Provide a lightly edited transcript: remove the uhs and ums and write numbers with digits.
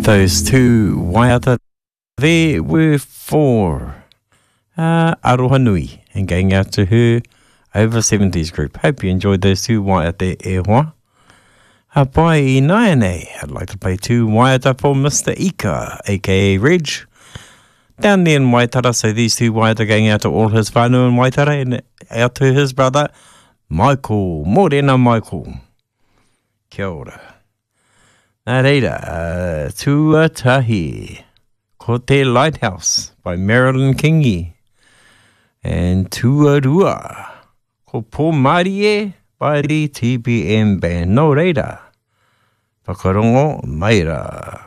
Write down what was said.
those two waiata, there were four Aroha Nui, and going out to her over 70s group. Hope you enjoyed those two waiata e hoa. Pai I Naene, I'd like to play two waiata for Mr. Ika, aka Reg, down there in Waitara. So these two waiata going out to all his whānau in Waitara and out to his brother Michael. Morena Michael. Kia ora. Nā reira, Tuatahi, Ko Te Lighthouse by Marilyn Kingi. And Tuarua, Ko Pō Marie by the TBM band. Nō reira, whakarongo maira.